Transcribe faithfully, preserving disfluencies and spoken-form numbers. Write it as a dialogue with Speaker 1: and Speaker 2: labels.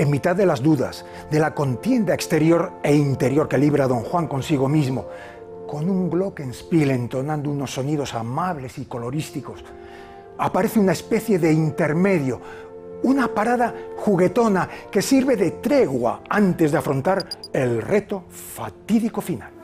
Speaker 1: en mitad de las dudas, de la contienda exterior e interior que libra don Juan consigo mismo, con un glockenspiel entonando unos sonidos amables y colorísticos, aparece una especie de intermedio, una parada juguetona que sirve de tregua antes de afrontar el reto fatídico final.